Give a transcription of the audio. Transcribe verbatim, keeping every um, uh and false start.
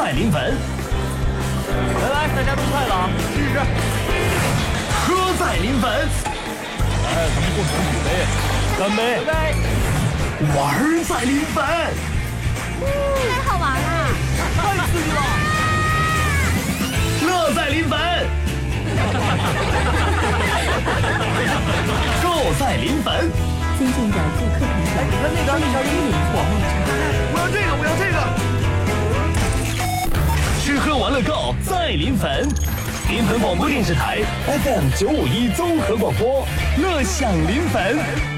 在临汾。 来来，大家入菜了啊，试试。 喝在临汾。 哎，咱们共同举杯，干杯！干杯！ 玩在临汾。 太好玩了， 太刺激了！ 乐在临汾。购在临汾。 尊敬的顾客朋友， 哎，你看那个，那小鱼， 我要这个，我要这个。吃喝玩乐购在临汾。临汾广播电视台 F M 九五一综合广播，乐享临汾。